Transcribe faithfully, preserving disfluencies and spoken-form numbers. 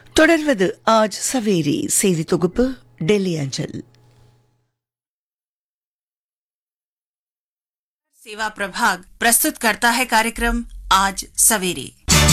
தொடர்வது ஆஜ் சவேரி செய்தி தொகுப்பு டெல்லி அஞ்சல். सेवा प्रभाग प्रस्तुत करता है कार्यक्रम आज सवेरे.